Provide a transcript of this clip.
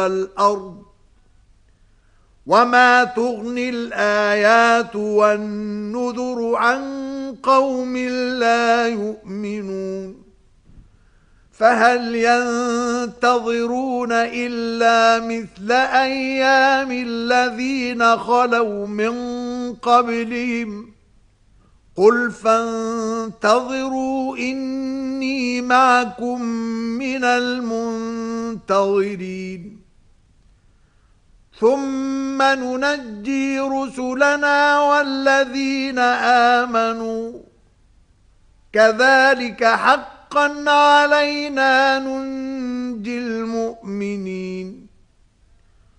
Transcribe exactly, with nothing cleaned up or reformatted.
الأرض وما تغني الآيات والنذر عن قوم لا يؤمنون فهل ينتظرون إلا مثل أيام الذين خلوا من قبلهم قل فانتظروا إني معكم من المنتظرين ثم ننجي رسلنا والذين آمنوا كذلك حقا علينا ننجي المؤمنين